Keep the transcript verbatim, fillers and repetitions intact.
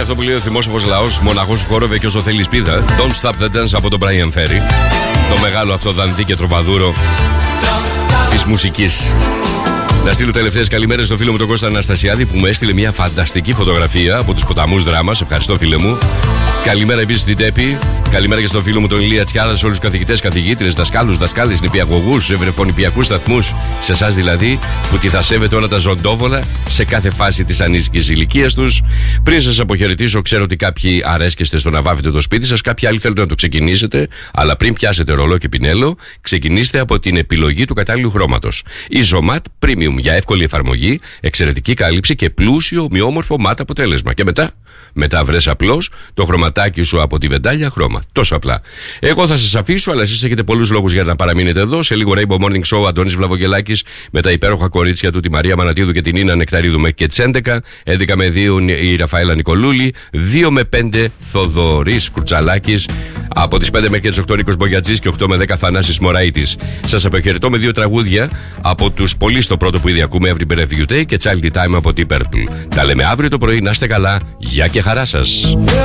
αυτό που λέει ο θυμόσοφος λαός, μοναχός χόρευε και όσο θέλει πίδα. Don't Stop the Dance από τον Brian Ferry. Το μεγάλο αυτό δανδί και τροβαδούρο της μουσικής. Να στείλω τελευταίες καλημέρες στο φίλο μου τον Κώστα Αναστασιάδη που μου έστειλε μια φανταστική φωτογραφία από τους ποταμούς Δράμας. Ευχαριστώ, φίλε μου. Καλημέρα επίσης στην Τέπη. Καλημέρα και στον φίλο μου τον Ηλία Τσιάδα, σε όλους τους καθηγητές, καθηγήτρες, δασκάλους, δασκάλες, νηπιαγωγούς, ευρεφονηπιακούς σταθμούς. Σε εσάς δηλαδή που τι θα σέβετε όλα τα ζωντόβολα σε κάθε φάση της ανήσυχης ηλικίας τους. Πριν σας αποχαιρετήσω, ξέρω ότι κάποιοι αρέσκεστε στο να βάβετε το σπίτι σας, κάποιοι άλλοι θέλετε να το ξεκινήσετε. Αλλά πριν πιάσετε ρολό και πινέλο, ξεκινήστε από την επιλογή του κατάλληλου χρώματος. Η Zomat Premium για εύκολη εφαρμογή, εξαιρετική κάλυψη και πλούσιο ομοιόμορφο ματ αποτέλεσμα. Και μετά, μετά βρες απλώς το χρωματάκι σου από τη βεντάλια χρώμα. Τόσο απλά. Εγώ θα σας αφήσω, αλλά εσείς έχετε πολλούς λόγους για να παραμείνετε εδώ. Σε λίγο Rainbow Morning Show, Αντώνης Βλαβογγελάκης με τα υπέροχα κορίτσια του, τη Μαρία Μανατίδου και την Νίνα Νεκταρίδου μέχρι και τις έντεκα. έντεκα με δύο η Ραφαέλα Νικολούλη. δύο με πέντε Θοδωρής Κουρτσαλάκης. Από τις πέντε μέχρι και τις οκτώ Νίκος Μπογιατζής και οκτώ με δέκα Θανάσης Μωραΐτης. Σας αποχαιρετώ με δύο τραγούδια από τους πολλοί στο πρώτο που ήδη ακούμε, Every Breath You Take και Childy Time από την Purple. Τα λέμε αύριο το πρωί, να είστε καλά. Γεια και χαρά σας.